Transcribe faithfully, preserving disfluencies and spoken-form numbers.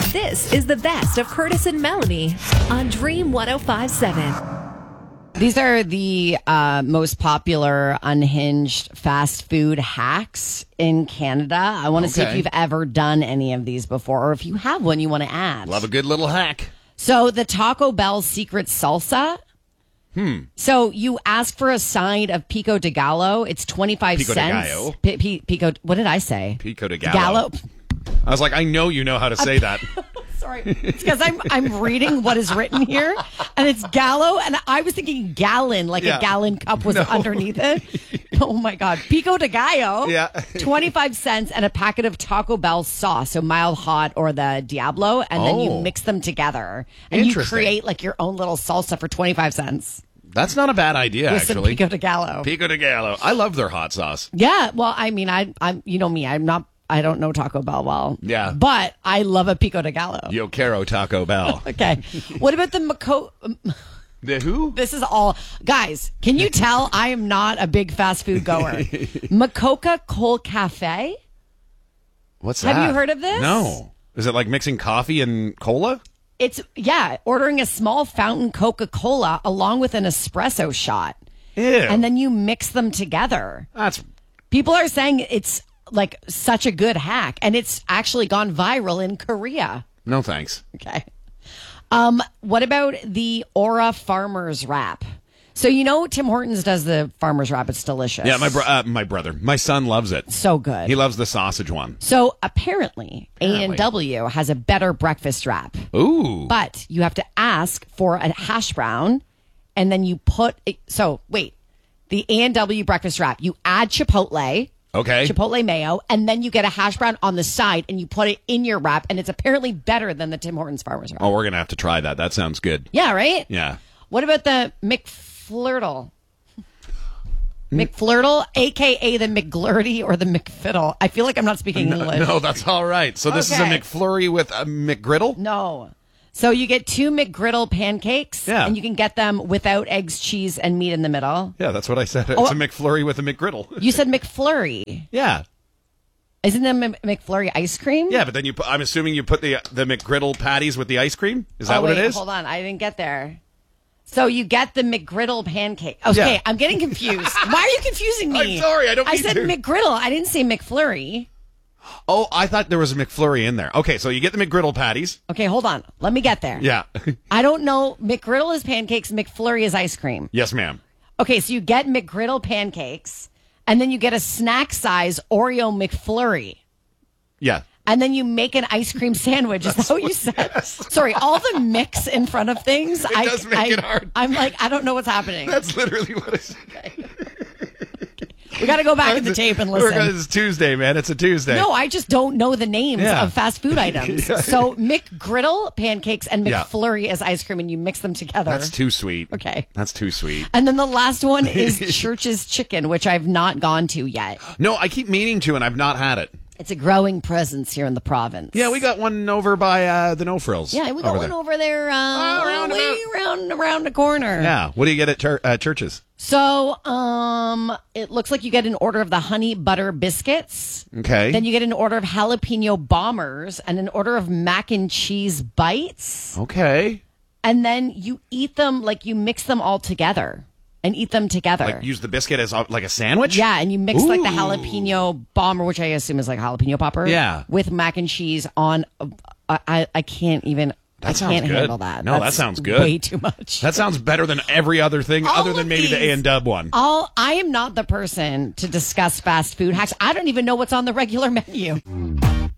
This is the best of Curtis and Melanie on Dream one oh five point seven. These are the uh, most popular unhinged fast food hacks in Canada. I want to see if Okay. you've ever done any of these before, or if you have one you want to add. Love a good little hack. So the Taco Bell secret salsa. Hmm. So you ask for a side of pico de gallo. It's twenty-five Pico de cents. gallo? Pi- pi- pico. What did I say? Pico de gallo. Gallo. I was like, I know you know how to say that. Sorry, it's because I'm I'm reading what is written here, and it's gallo, and I was thinking gallon, like Yeah. a gallon cup was No. underneath it. Oh my God, pico de gallo, Yeah. twenty-five cents, and a packet of Taco Bell sauce, so mild hot or the Diablo, and then you Oh. mix them together, and you Interesting. create like your own little salsa for twenty-five cents That's not a bad idea, with some actually. pico de gallo. Pico de gallo. I love their hot sauce. Yeah, well, I mean, I I'm you know me, I'm not. I don't know Taco Bell well. Yeah. But I love a pico de gallo. Yo quiero Taco Bell. Okay. What about the Maco? The who? This is all. Guys, can you tell I am not a big fast food goer? Macoca Cold Cafe? What's Have that? you heard of this? No. Is it like mixing coffee and cola? It's, yeah, ordering a small fountain Coca-Cola along with an espresso shot. Ew. And then you mix them together. That's People are saying it's like such a good hack. And it's actually gone viral in Korea. no thanks. Okay. Um, what about the Aura Farmers Wrap? So you know Tim Hortons does the Farmers Wrap. It's delicious. Yeah, my bro- uh, my brother, my son loves it. So good. He loves the sausage one. So apparently, A Apparently. and W has a better breakfast wrap, Ooh. but you have to ask for a hash brown, and then you put. It, so wait, the A and W breakfast wrap, you add chipotle, Okay. chipotle mayo, and then you get a hash brown on the side, and you put it in your wrap, and it's apparently better than the Tim Hortons Farmers Wrap. Oh, we're gonna have to try that. That sounds good. Yeah, right. Yeah. What about the McFlirtle? McFlirtle, aka the McGlurty or the McFiddle. I feel like I'm not speaking English. No, that's all right. So this Okay. is a McFlurry with a McGriddle? No. So you get two McGriddle pancakes, Yeah. and you can get them without eggs, cheese, and meat in the middle. Yeah, that's what I said. It's Oh. a McFlurry with a McGriddle. You said McFlurry. Yeah. Isn't that Mc- McFlurry ice cream? Yeah, but then you put, I'm assuming you put the the McGriddle patties with the ice cream? Is that Oh, what wait, it is? Hold on, I didn't get there. So you get the McGriddle pancake. Okay, Yeah. I'm getting confused. Why are you confusing me? I'm sorry, I don't I mean said to. McGriddle. I didn't say McFlurry. Oh, I thought there was a McFlurry in there. Okay, so you get the McGriddle patties. Okay, hold on. Let me get there. Yeah. I don't know. McGriddle is pancakes. McFlurry is ice cream. Yes, ma'am. Okay, so you get McGriddle pancakes, and then you get a snack size Oreo McFlurry. Yeah. And then you make an ice cream sandwich. Is that what you said? Sorry, all the mix in front of things. It I, does make I, it hard. I'm like, I don't know what's happening. That's literally what I said. We got to go back in the tape and We're gonna- listen. It's Tuesday, man. It's a Tuesday. No, I just don't know the names Yeah. of fast food items. So McGriddle pancakes and Yeah. McFlurry as ice cream, and you mix them together. That's too sweet. Okay. That's too sweet. And then the last one is Church's Chicken, which I've not gone to yet. No, I keep meaning to, and I've not had it. It's a growing presence here in the province. Yeah, we got one over by uh, the No Frills. Yeah, we got over one there. over there, uh, Oh, around way around around the corner. Yeah. What do you get at chur- uh, churches? So, um, it looks like you get an order of the honey butter biscuits. Okay. Then you get an order of jalapeno bombers and an order of mac and cheese bites. Okay. And then you eat them like you mix them all together and eat them together. Like use the biscuit as a, like a sandwich? Yeah, and you mix like the Ooh. jalapeno bomber, which I assume is like a jalapeno popper. Yeah. With mac and cheese on. I I, I can't even. That I sounds can't good. handle that. No, that That's sounds good. Way too much. That sounds better than every other thing, All other of than maybe the these- A and Dub one. All I am not the person to discuss fast food hacks. I don't even know what's on the regular menu.